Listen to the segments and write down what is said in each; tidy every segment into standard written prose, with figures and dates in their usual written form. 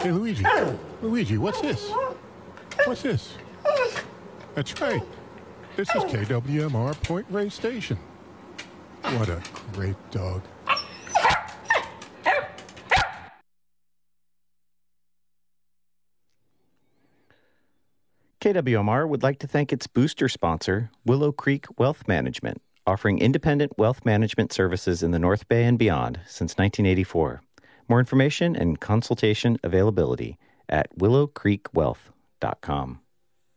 Hey, Luigi. Luigi, what's this? What's this? That's right. This is KWMR Point Reyes Station. What a great dog. KWMR would like to thank its booster sponsor, Willow Creek Wealth Management, offering independent wealth management services in the North Bay and beyond since 1984. More information and consultation availability at willowcreekwealth.com.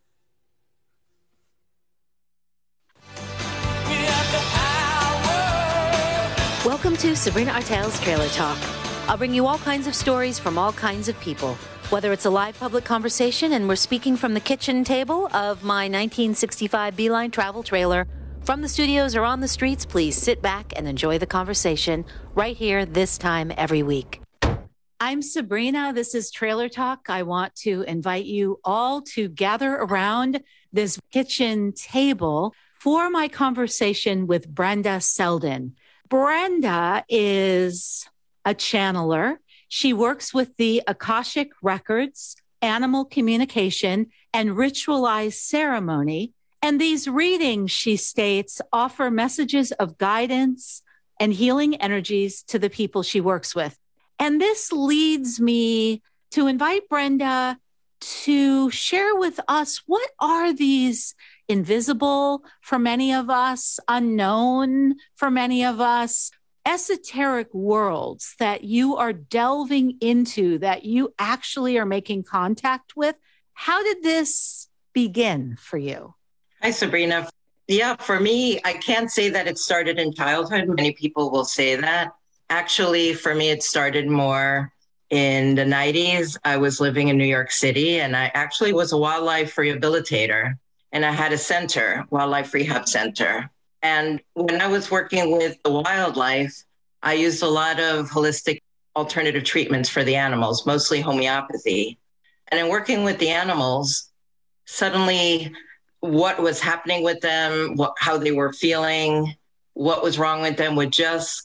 Welcome to Sabrina Artel's Trailer Talk. I'll bring you all kinds of stories from all kinds of people. Whether it's a live public conversation and we're speaking from the kitchen table of my 1965 Beeline travel trailer, from the studios or on the streets, please sit back and enjoy the conversation right here this time every week. I'm Sabrina. This is Trailer Talk. I want to invite you all to gather around this kitchen table for my conversation with Brenda Selden. Brenda is a channeler. She works with the Akashic Records, animal communication, and ritualized ceremony. And these readings, she states, offer messages of guidance and healing energies to the people she works with. And this leads me to invite Brenda to share with us, what are these invisible for many of us, unknown for many of us, esoteric worlds that you are delving into, that you actually are making contact with? How did this begin for you? Hi, Sabrina. Yeah, for me, I can't say that it started in childhood. Many people will say that. Actually, for me, it started more in the 90s. I was living in New York City, and I actually was a wildlife rehabilitator, and I had a center, wildlife rehab center. And when I was working with the wildlife, I used a lot of holistic alternative treatments for the animals, mostly homeopathy. And in working with the animals, suddenly what was happening with them, how they were feeling, what was wrong with them would just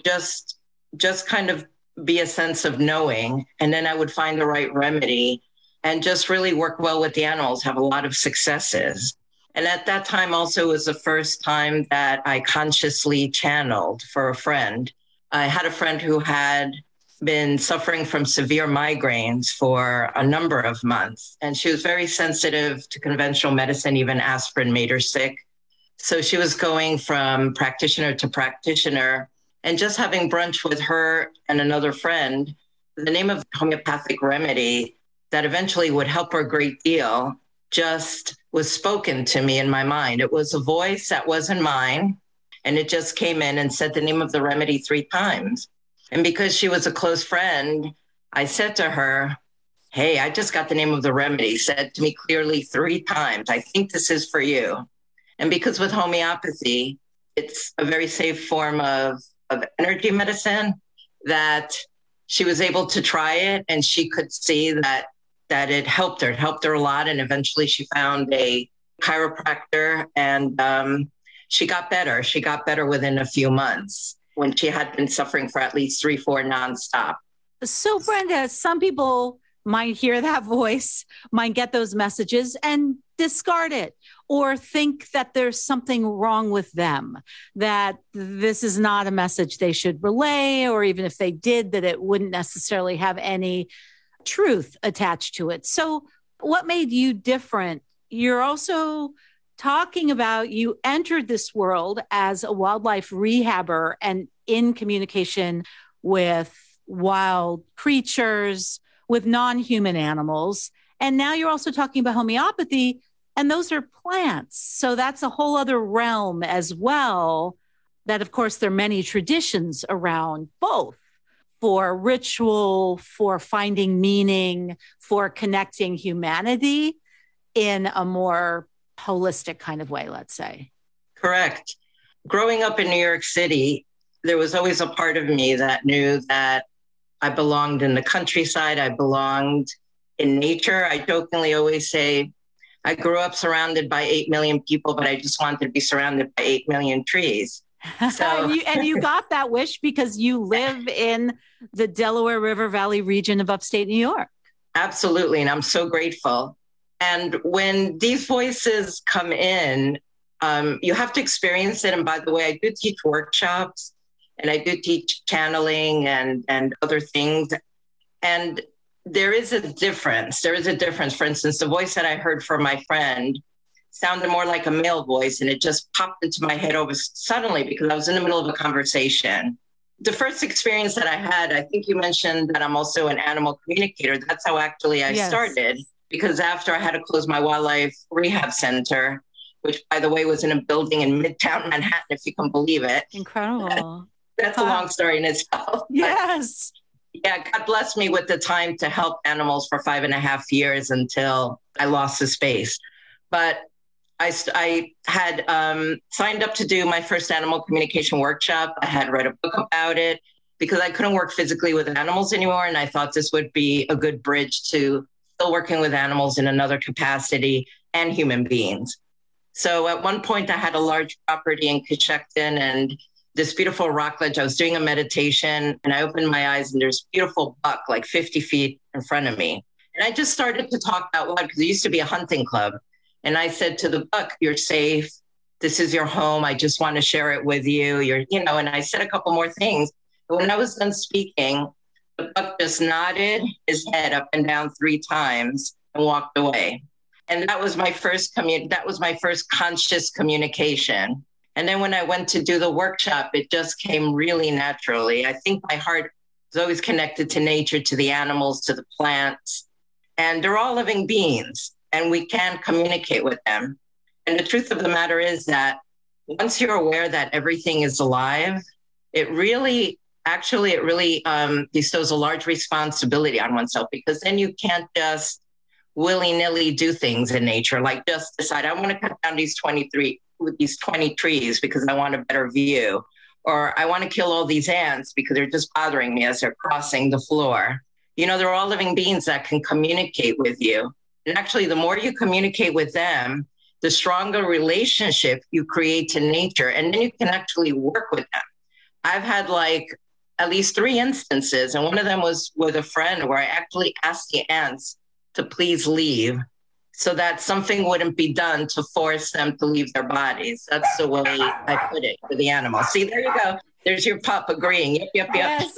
kind of be a sense of knowing. And then I would find the right remedy and just really work well with the animals, have a lot of successes. And at that time also was the first time that I consciously channeled for a friend. I had a friend who had been suffering from severe migraines for a number of months, and she was very sensitive to conventional medicine. Even aspirin made her sick. So she was going from practitioner to practitioner, and just having brunch with her and another friend, the name of the homeopathic remedy that eventually would help her a great deal just was spoken to me in my mind. It was a voice that wasn't mine, and it just came in and said the name of the remedy 3 times. And because she was a close friend, I said to her, hey, I just got the name of the remedy, said to me clearly 3 times, I think this is for you. And because with homeopathy, it's a very safe form of energy medicine, that she was able to try it, and she could see that it helped her. It helped her a lot. And eventually she found a chiropractor, and she got better. She got better within a few months when she had been suffering for at least 3-4 nonstop. So Brenda, some people might hear that voice, might get those messages and discard it, or think that there's something wrong with them, that this is not a message they should relay, or even if they did, that it wouldn't necessarily have any truth attached to it. So what made you different? You're also talking about, you entered this world as a wildlife rehabber and in communication with wild creatures, with non-human animals. And now you're also talking about homeopathy, and those are plants. So that's a whole other realm as well, that of course there are many traditions around both, for ritual, for finding meaning, for connecting humanity in a more holistic kind of way, let's say. Correct. Growing up in New York City, there was always a part of me that knew that I belonged in the countryside. I belonged in nature. I jokingly always say, I grew up surrounded by 8 million people, but I just wanted to be surrounded by 8 million trees. So and you got that wish because you live in the Delaware River Valley region of upstate New York. Absolutely. And I'm so grateful. And when these voices come in, you have to experience it. And by the way, I do teach workshops and I do teach channeling and other things. And there is a difference. There is a difference. For instance, the voice that I heard from my friend sounded more like a male voice, and it just popped into my head over suddenly because I was in the middle of a conversation. The first experience that I had, I think you mentioned that I'm also an animal communicator. That's how actually I started, because after I had to close my wildlife rehab center, which, by the way, was in a building in Midtown Manhattan, if you can believe it. Incredible. That's a long story in itself. Yes. Yeah, God blessed me with the time to help animals for 5.5 years until I lost the space. But I had signed up to do my first animal communication workshop. I had read a book about it because I couldn't work physically with animals anymore. And I thought this would be a good bridge to still working with animals in another capacity and human beings. So at one point, I had a large property in Coshocton and this beautiful rock ledge. I was doing a meditation and I opened my eyes and there's a beautiful buck like 50 feet in front of me. And I just started to talk out loud because it used to be a hunting club. And I said to the buck, "You're safe. This is your home. I just want to share it with you. And I said a couple more things. But when I was done speaking, the buck just nodded his head up and down 3 times and walked away. And that was my first conscious communication. And then when I went to do the workshop, it just came really naturally. I think my heart is always connected to nature, to the animals, to the plants. And they're all living beings, and we can communicate with them. And the truth of the matter is that once you're aware that everything is alive, it really bestows a large responsibility on oneself, because then you can't just willy-nilly do things in nature, like just decide, I want to cut down these 20 trees because I want a better view, or I want to kill all these ants because they're just bothering me as they're crossing the floor. They're all living beings that can communicate with you. And actually, the more you communicate with them, the stronger relationship you create to nature, and then you can actually work with them. I've had at least 3 instances, and one of them was with a friend where I actually asked the ants to please leave so that something wouldn't be done to force them to leave their bodies. That's the way I put it for the animals. See, there you go. There's your pup agreeing. Yep. Yes.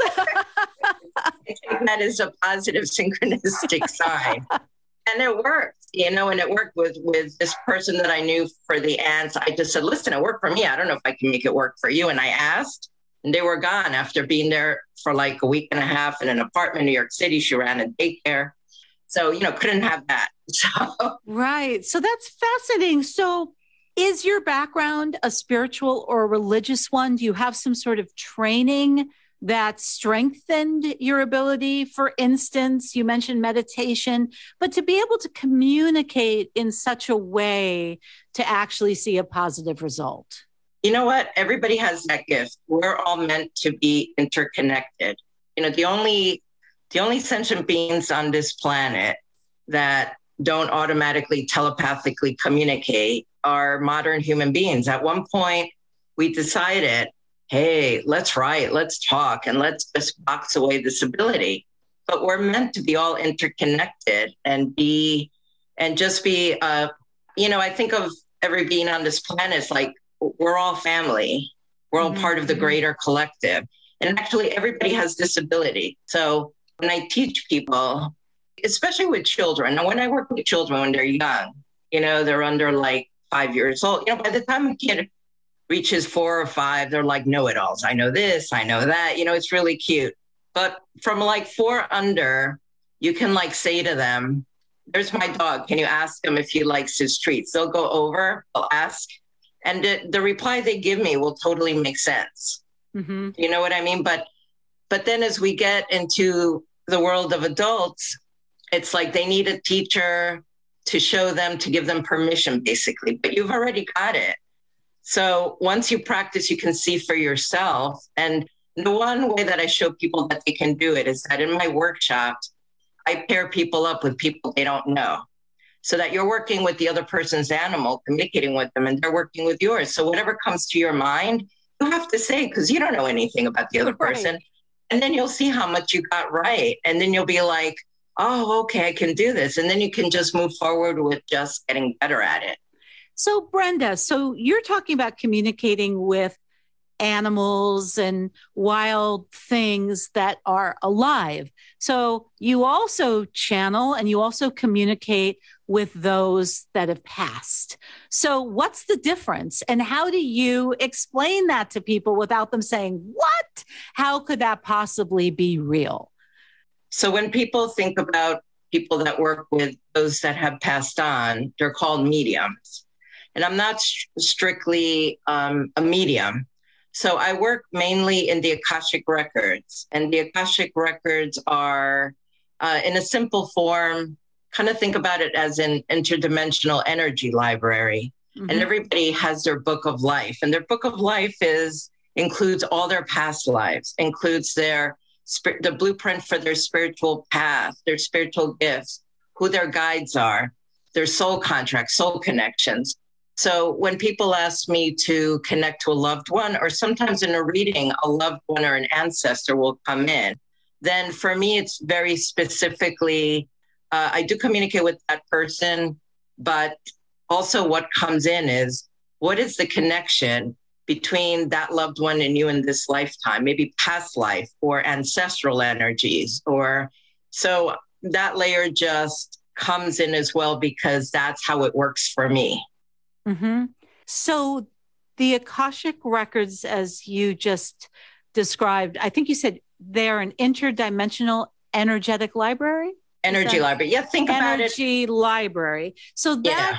I take that as a positive synchronistic sign. And it worked, and it worked with this person that I knew for the ants. I just said, listen, it worked for me. I don't know if I can make it work for you. And I asked, and they were gone after being there for like a week and a half in an apartment in New York City. She ran a daycare. So, couldn't have that. So. Right. So that's fascinating. So is your background a spiritual or a religious one? Do you have some sort of training that strengthened your ability? For instance, you mentioned meditation, but to be able to communicate in such a way to actually see a positive result. You know what? Everybody has that gift. We're all meant to be interconnected. The only sentient beings on this planet that don't automatically telepathically communicate are modern human beings. At one point, we decided, hey, let's write, let's talk, and let's just box away this ability. But we're meant to be all interconnected and just be, I think of every being on this planet as like, we're all family. We're all part of the greater collective. And actually, everybody has disability. So when I teach people, especially with children, and when I work with children when they're young, they're under like 5 years old, by the time a kid reaches 4 or 5, they're like know-it-alls. I know this, I know that, it's really cute. But from like 4 under, you can like say to them, there's my dog. Can you ask him if he likes his treats? They'll go over, they'll ask. And the reply they give me will totally make sense. Mm-hmm. You know what I mean? But then as we get into the world of adults, it's like they need a teacher to show them, to give them permission, basically. But you've already got it. So once you practice, you can see for yourself. And the one way that I show people that they can do it is that in my workshops, I pair people up with people they don't know, so that you're working with the other person's animal, communicating with them, and they're working with yours. So whatever comes to your mind, you have to say, because you don't know anything about the other person. And then you'll see how much you got right. And then you'll be like, oh, okay, I can do this. And then you can just move forward with just getting better at it. So, Brenda, so you're talking about communicating with animals and wild things that are alive. So you also channel and you also communicate with those that have passed. So what's the difference? And how do you explain that to people without them saying, what? How could that possibly be real? So when people think about people that work with those that have passed on, they're called mediums. And I'm not strictly a medium. So I work mainly in the Akashic Records. And the Akashic Records are, in a simple form, kind of think about it as an interdimensional energy library. Mm-hmm. And everybody has their book of life. And their book of life includes all their past lives, includes the blueprint for their spiritual path, their spiritual gifts, who their guides are, their soul contracts, soul connections. So when people ask me to connect to a loved one, or sometimes in a reading, a loved one or an ancestor will come in, then for me, it's very specifically, I do communicate with that person, but also what comes in is, what is the connection between that loved one and you in this lifetime, maybe past life or ancestral energies, or so that layer just comes in as well, because that's how it works for me. Mm-hmm. So the Akashic Records, as you just described, I think you said they're an interdimensional energetic library? Energy library. Yeah, think about it. Energy library. So that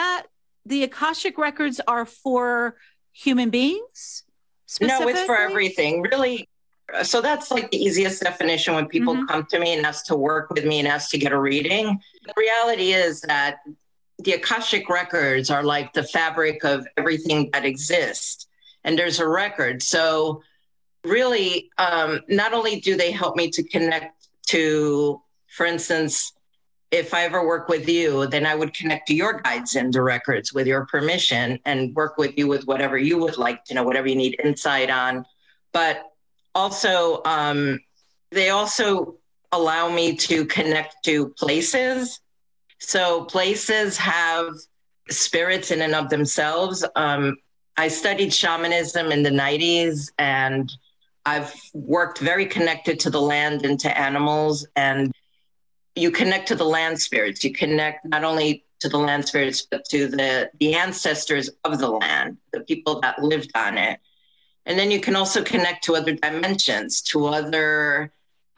the Akashic Records are for human beings? No, it's for everything, really. So that's like the easiest definition when people come to me and ask to work with me and ask to get a reading. The reality is that the Akashic Records are like the fabric of everything that exists. And there's a record. So really, not only do they help me to connect to, for instance, if I ever work with you, then I would connect to your guides in the records with your permission and work with you with whatever you would like to know, whatever you need insight on. But also, they also allow me to connect to places. So places have spirits in and of themselves. I studied shamanism in the 90s, and I've worked very connected to the land and to animals. And you connect to the land spirits. You connect not only to the land spirits, but to the ancestors of the land, the people that lived on it. And then you can also connect to other dimensions, to other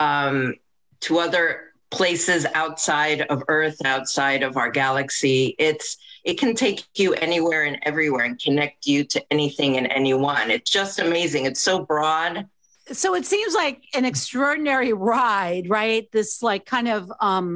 places outside of Earth, outside of our galaxy. It can take you anywhere and everywhere and connect you to anything and anyone. It's just amazing. It's so broad. So it seems like an extraordinary ride, right? This like kind of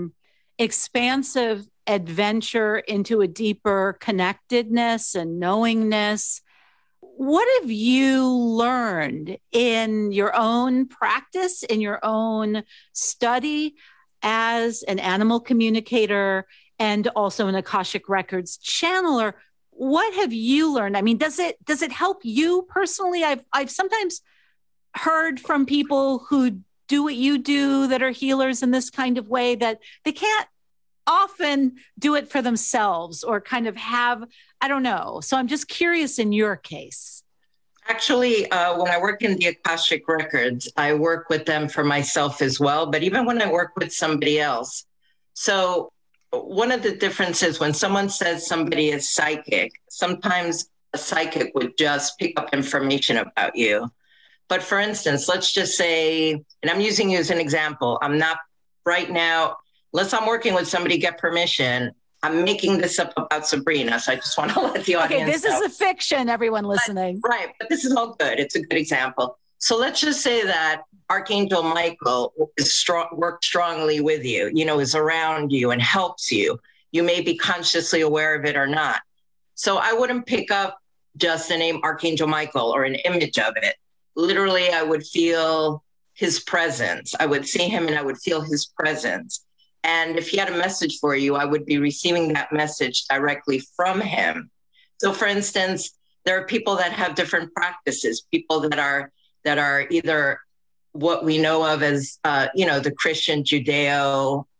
expansive adventure into a deeper connectedness and knowingness. What have you learned in your own practice, in your own study as an animal communicator and also an Akashic Records channeler? What have you learned? I mean, does it help you personally? I've sometimes heard from people who do what you do that are healers in this kind of way that they can't often do it for themselves or kind of have, I don't know. So I'm just curious in your case. Actually, when I work in the Akashic Records, I work with them for myself as well. But even when I work with somebody else, so one of the differences when someone says somebody is psychic, sometimes a psychic would just pick up information about you. But for instance, let's just say, and I'm using you as an example, I'm not right now, unless I'm working with somebody, get permission, I'm making this up about Sabrina, so I just want to let the audience know. Okay, this is a fiction, everyone listening. Right, but this is all good. It's a good example. So let's just say that Archangel Michael works strongly with you, is around you and helps you. You may be consciously aware of it or not. So I wouldn't pick up just the name Archangel Michael or an image of it. Literally, I would feel his presence. I would see him and I would feel his presence. And if he had a message for you, I would be receiving that message directly from him. So for instance, there are people that have different practices, people that are either what we know of as, the Christian Judeo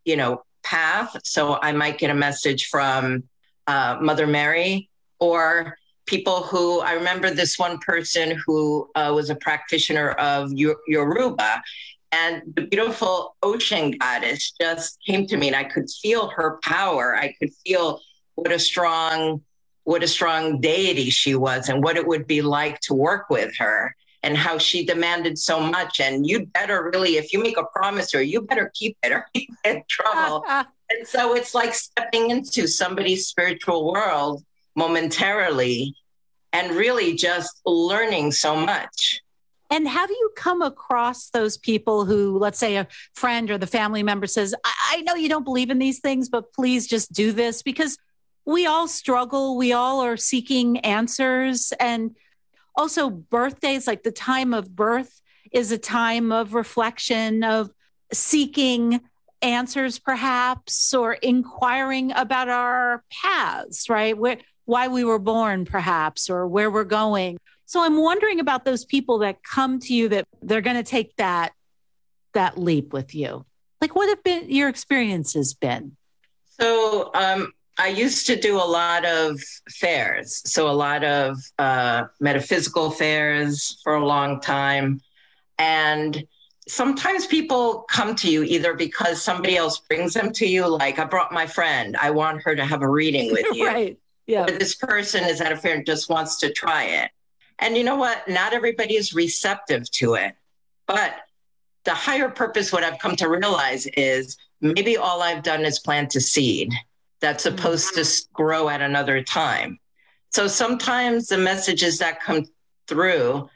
path. So I might get a message from Mother Mary, or people who, I remember this one person who was a practitioner of Yoruba, and the beautiful ocean goddess just came to me, and I could feel her power. I could feel what a strong deity she was, and what it would be like to work with her, and how she demanded so much. And you'd better really, if you make a promise to her, you better keep it or you get in trouble. And so it's like stepping into somebody's spiritual world momentarily and really just learning so much. And have you come across those people who, let's say a friend or the family member says, I know you don't believe in these things, but please just do this? Because we all struggle. We all are seeking answers. And also birthdays, like the time of birth is a time of reflection, of seeking answers perhaps, or inquiring about our paths, right? Why we were born perhaps, or where we're going. So I'm wondering about those people that come to you that they're going to take that leap with you. Like, what have been your experiences been? So I used to do a lot of fairs. So a lot of metaphysical fairs for a long time. And sometimes people come to you either because somebody else brings them to you. Like, I brought my friend, I want her to have a reading with you. Right. Yeah. Or this person is at a fair and just wants to try it. And you know what? Not everybody is receptive to it. But the higher purpose, what I've come to realize is maybe all I've done is plant a seed that's supposed to grow at another time. So sometimes the messages that come through,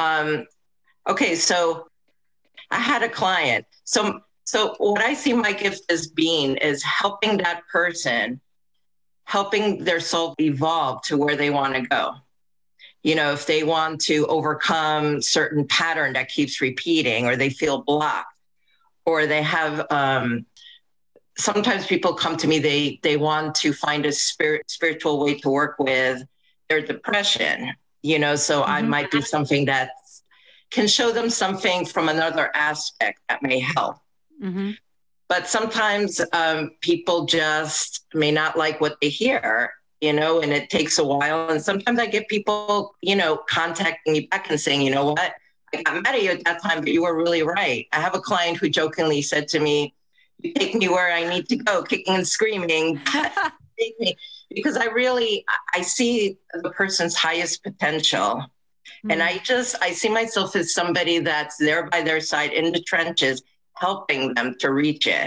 okay, so I had a client. So what I see my gift as being is helping that person, helping their soul evolve to where they want to go. If they want to overcome certain pattern that keeps repeating, or they feel blocked, or they have, sometimes people come to me, they want to find a spiritual way to work with their depression, so I might do something that can show them something from another aspect that may help. Mm-hmm. But sometimes people just may not like what they hear, and it takes a while. And sometimes I get people, contacting me back and saying, you know what, I got mad at you at that time, but you were really right. I have a client who jokingly said to me, you take me where I need to go, kicking and screaming, take me, because I see the person's highest potential. Mm-hmm. And I see myself as somebody that's there by their side in the trenches, helping them to reach it.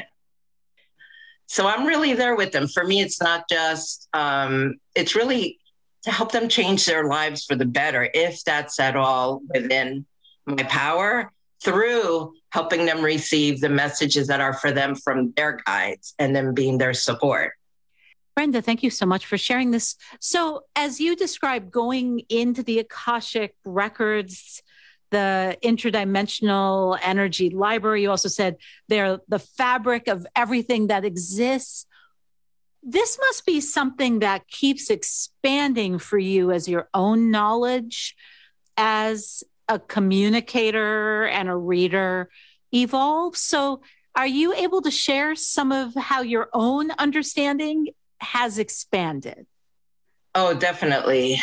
So I'm really there with them. For me, it's not just, it's really to help them change their lives for the better, if that's at all within my power, through helping them receive the messages that are for them from their guides and them being their support. Brenda, thank you so much for sharing this. So as you described going into the Akashic records, the interdimensional energy library, you also said they're the fabric of everything that exists. This must be something that keeps expanding for you as your own knowledge as a communicator and a reader evolves. So are you able to share some of how your own understanding has expanded? Oh, definitely.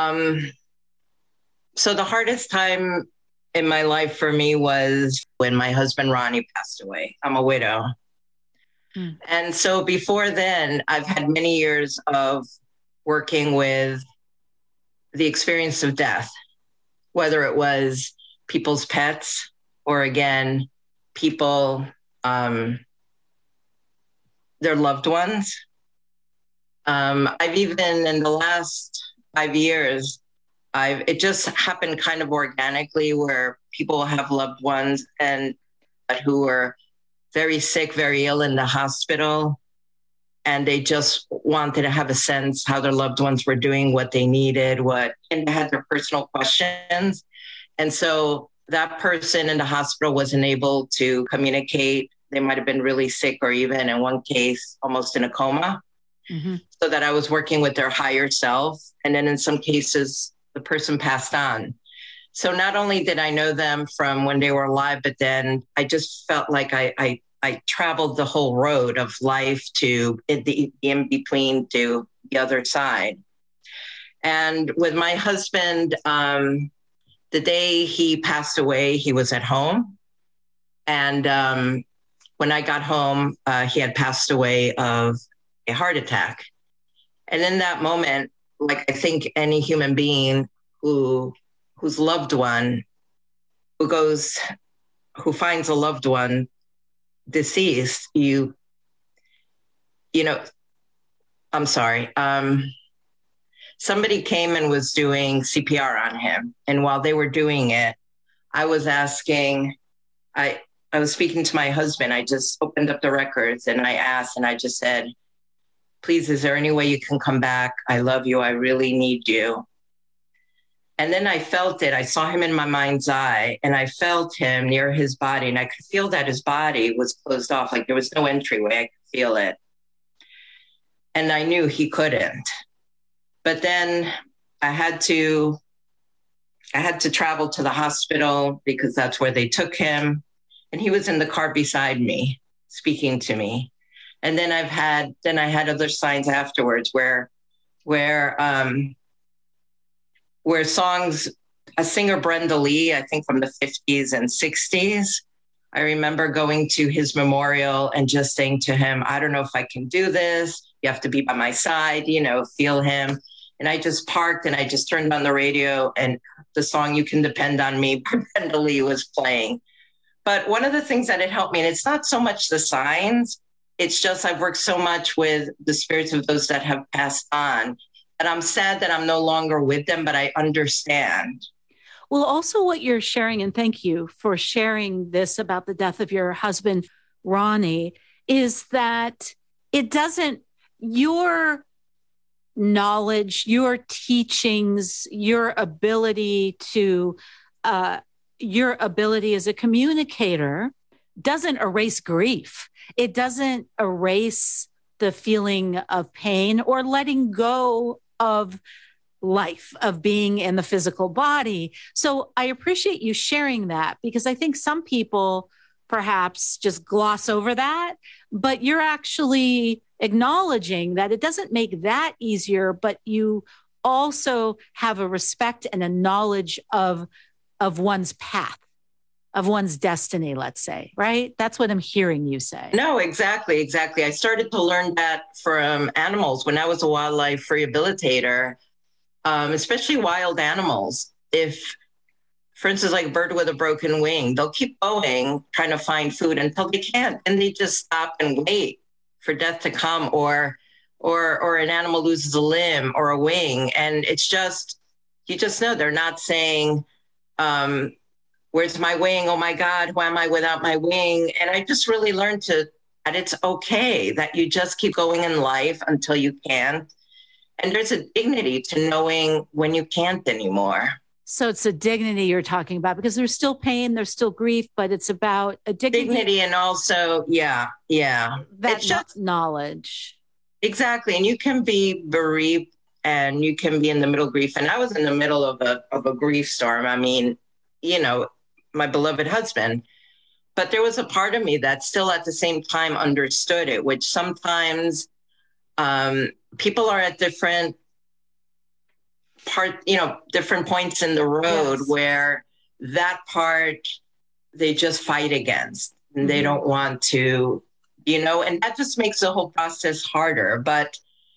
So the hardest time in my life for me was when my husband, Ronnie, passed away. I'm a widow. And so before then, I've had many years of working with the experience of death, whether it was people's pets or, again, people, their loved ones. I've even, in the last 5 years, it just happened kind of organically, where people have loved ones and who are very sick, very ill in the hospital, and they just wanted to have a sense how their loved ones were doing, what they needed, and they had their personal questions. And so that person in the hospital wasn't able to communicate. They might have been really sick, or even in one case, almost in a coma. Mm-hmm. So that I was working with their higher self. And then in some cases, the person passed on. So not only did I know them from when they were alive, but then I just felt like I I traveled the whole road of life to the in between to the other side. And with my husband, the day he passed away, he was at home. And when I got home, he had passed away of a heart attack. And in that moment, like I think any human being whose loved one, who finds a loved one deceased, I'm sorry. Somebody came and was doing CPR on him. And while they were doing it, I was speaking to my husband. I just opened up the records and I asked, and I just said, please, is there any way you can come back? I love you. I really need you. And then I felt it. I saw him in my mind's eye and I felt him near his body. And I could feel that his body was closed off. Like there was no entryway. I could feel it. And I knew he couldn't. But then I had to travel to the hospital because that's where they took him. And he was in the car beside me, speaking to me. And then I had other signs afterwards where songs, a singer, Brenda Lee, I think from the 50s and 60s, I remember going to his memorial and just saying to him, I don't know if I can do this. You have to be by my side, feel him. And I just parked and I just turned on the radio and the song You Can Depend on Me by Brenda Lee was playing. But one of the things that it helped me, and it's not so much the signs, it's just I've worked so much with the spirits of those that have passed on. And I'm sad that I'm no longer with them, but I understand. Well, also what you're sharing, and thank you for sharing this about the death of your husband, Ronnie, is that your knowledge, your teachings, your ability as a communicator doesn't erase grief. It doesn't erase the feeling of pain or letting go of life, of being in the physical body. So I appreciate you sharing that because I think some people perhaps just gloss over that, but you're actually acknowledging that it doesn't make that easier, but you also have a respect and a knowledge of one's path, of one's destiny, let's say, right? That's what I'm hearing you say. No, exactly. I started to learn that from animals when I was a wildlife rehabilitator, especially wild animals. If, for instance, like a bird with a broken wing, they'll keep going, trying to find food until they can't. And they just stop and wait for death to come, or an animal loses a limb or a wing. And it's just, you just know they're not saying, where's my wing? Oh my God, why am I without my wing? And I just really learned that it's okay, that you just keep going in life until you can. And there's a dignity to knowing when you can't anymore. So it's a dignity you're talking about because there's still pain, there's still grief, but it's about a dignity. And also, yeah. That just knowledge. Exactly. And you can be bereaved and you can be in the middle of grief. And I was in the middle of a grief storm. I mean, my beloved husband, but there was a part of me that still at the same time understood it, which sometimes people are at different points in the road where that part they just fight against and they don't want to, and that just makes the whole process harder. But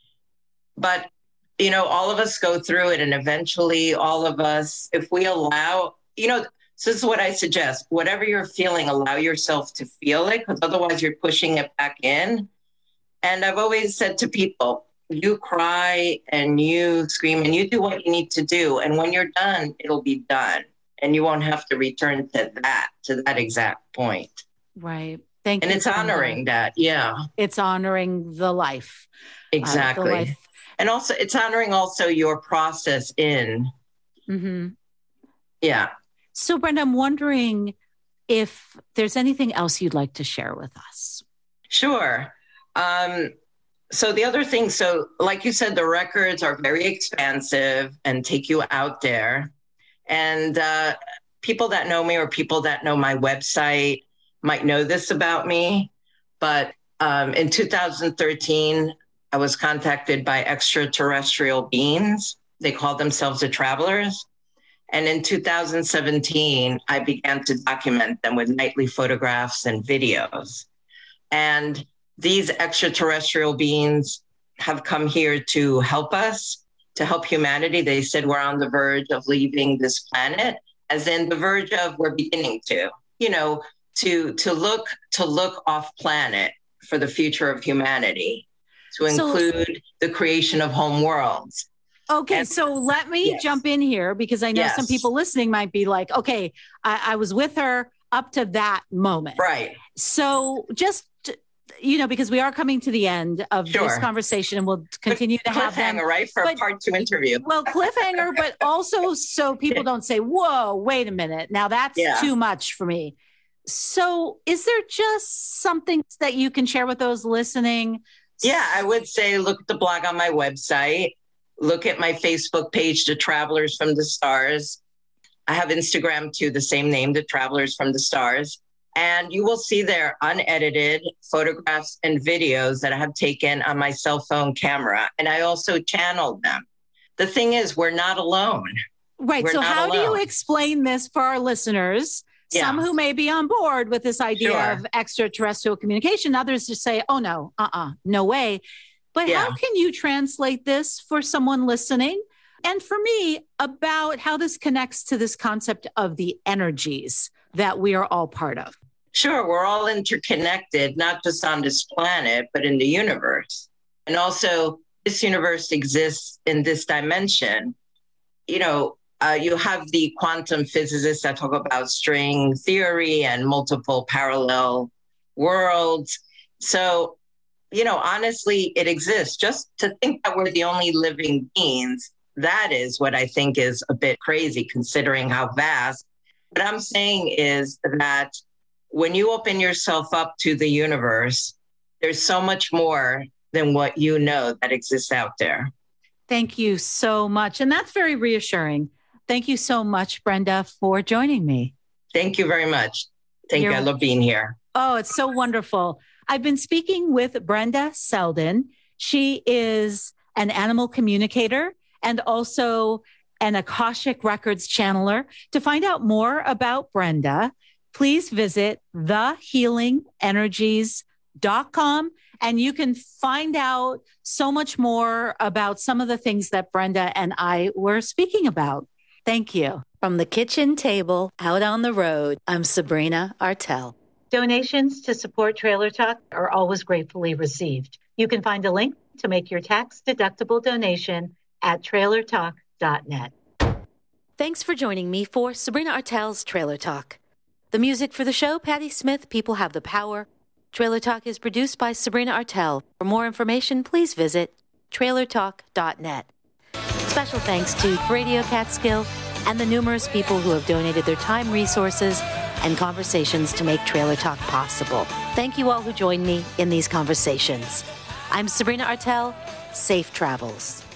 all of us go through it, and eventually all of us, if we allow, so this is what I suggest. Whatever you're feeling, allow yourself to feel it, because otherwise you're pushing it back in. And I've always said to people, you cry and you scream and you do what you need to do. And when you're done, it'll be done. And you won't have to return to that exact point. Right. Thank you. And it's honoring that. Yeah. It's honoring the life. Exactly. The life. And also it's honoring also your process in. Mm-hmm. Yeah. So Brenda, I'm wondering if there's anything else you'd like to share with us. Sure. So the other thing, like you said, the records are very expansive and take you out there. And people that know me or people that know my website might know this about me. But in 2013, I was contacted by extraterrestrial beings. They called themselves the Travelers. And in 2017, I began to document them with nightly photographs and videos. And these extraterrestrial beings have come here to help us, to help humanity. They said we're on the verge of leaving this planet, as in the verge of we're beginning to, to look off planet for the future of humanity, to include the creation of home worlds. Okay, so let me jump in here, because I know some people listening might be like, okay, I was with her up to that moment. Right. So just, because we are coming to the end of this conversation, and we'll continue to have them. Cliffhanger, right, for a part 2 interview. Well, cliffhanger, but also so people don't say, whoa, wait a minute. Now that's too much for me. So is there just something that you can share with those listening? Yeah, I would say look at the blog on my website. Look at my Facebook page, The Travelers from the Stars. I have Instagram too, the same name, The Travelers from the Stars. And you will see there unedited photographs and videos that I have taken on my cell phone camera. And I also channeled them. The thing is, we're not alone. Right. So how do you explain this for our listeners? Some who may be on board with this idea of extraterrestrial communication, others just say, oh, no, no way. But how can you translate this for someone listening? And for me, about how this connects to this concept of the energies that we are all part of. Sure, we're all interconnected, not just on this planet, but in the universe. And also, this universe exists in this dimension. You have the quantum physicists that talk about string theory and multiple parallel worlds. So, honestly, it exists. Just to think that we're the only living beings, that is what I think is a bit crazy, considering how vast. What I'm saying is that when you open yourself up to the universe, there's so much more than what you know that exists out there. Thank you so much. And that's very reassuring. Thank you so much, Brenda, for joining me. Thank you very much. Thank you. I love being here. Oh, it's so wonderful. I've been speaking with Brenda Selden. She is an animal communicator and also an Akashic Records channeler. To find out more about Brenda, please visit thehealingenergies.com, and you can find out so much more about some of the things that Brenda and I were speaking about. Thank you. From the kitchen table out on the road, I'm Sabrina Artel. Donations to support Trailer Talk are always gratefully received. You can find a link to make your tax-deductible donation at trailertalk.net. Thanks for joining me for Sabrina Artel's Trailer Talk. The music for the show, Patti Smith, People Have the Power. Trailer Talk is produced by Sabrina Artel. For more information, please visit trailertalk.net. Special thanks to Radio Catskill and the numerous people who have donated their time, resources, and conversations to make Trailer Talk possible. Thank you all who joined me in these conversations. I'm Sabrina Artel. Safe travels.